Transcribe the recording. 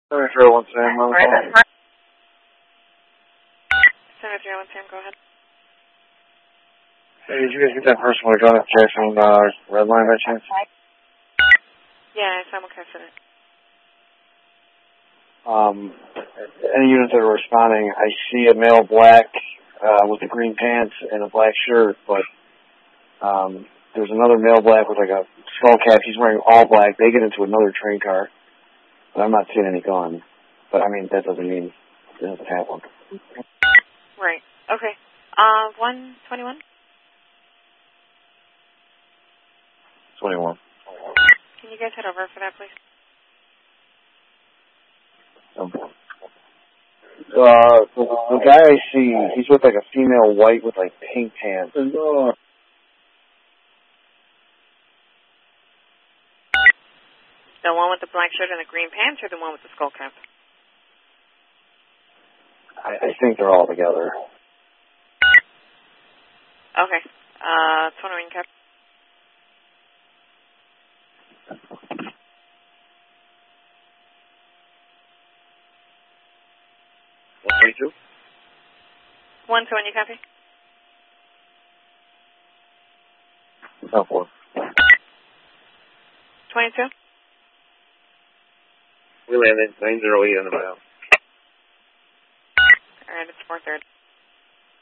701 Sam, on the Right. phone. 701 Sam, go ahead. Hey, did you guys get that first one going at Jackson Red Line by chance? Yeah, simulcast it. Any units that are responding, I see a male black with the green pants and a black shirt, but there's another male black with like a skull cap. He's wearing all black. They get into another train car, but I'm not seeing any gone. But I mean, that doesn't mean it doesn't happen. Right. Okay. 121? 21. Can you guys head over for that, please? The guy I see, he's with like a female white with like pink pants. The one with the black shirt and the green pants, or the one with the skull cap? I think they're all together. Okay. 21 cap. Two? 120, you copy? No, 4. 22? We landed 908 on the mile. Alright, it's 4:30.